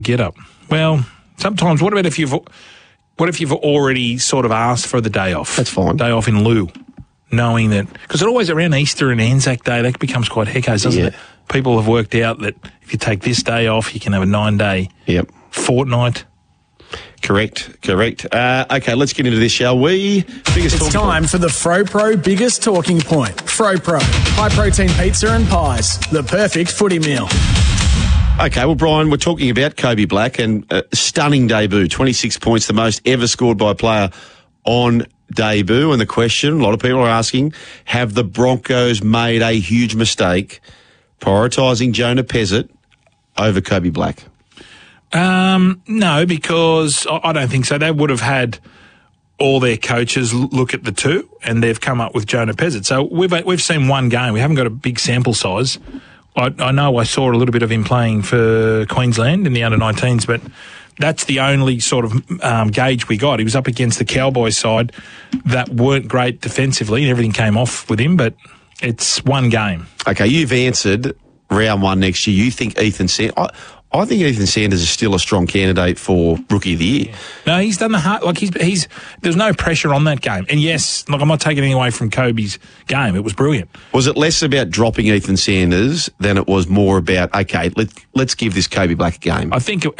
get up. Well, sometimes, what if you've already sort of asked for the day off? That's fine. Day off in lieu, knowing that, because it always around Easter and Anzac Day, that becomes quite heckos, doesn't it? People have worked out that if you take this day off, you can have a 9-day fortnight. Correct. Okay, let's get into this, shall we? It's time for the FroPro biggest talking point. FroPro, high-protein pizza and pies, the perfect footy meal. Okay, well, Brian, we're talking about Kobe Black and a stunning debut, 26 points, the most ever scored by a player on debut. And the question, a lot of people are asking, have the Broncos made a huge mistake prioritising Jonah Pezet over Kobe Black? No, because I don't think so. They would have had all their coaches look at the two, and they've come up with Jonah Pezet. So we've seen one game. We haven't got a big sample size. I know I saw a little bit of him playing for Queensland in the under-19s, but that's the only sort of gauge we got. He was up against the Cowboys side that weren't great defensively, and everything came off with him, but it's one game. Okay, you've answered round one next year. You think Ethan Sanders... I think Ethan Sanders is still a strong candidate for Rookie of the Year. No, he's done the hard... Like, there's no pressure on that game. And yes, look, I'm not taking anything away from Kobe's game. It was brilliant. Was it less about dropping Ethan Sanders than it was more about, okay, let's give this Kobe Black a game? I think